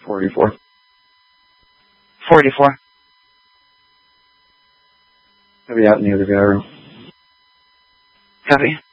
44. 44. He'll be out in the other guy room. Copy.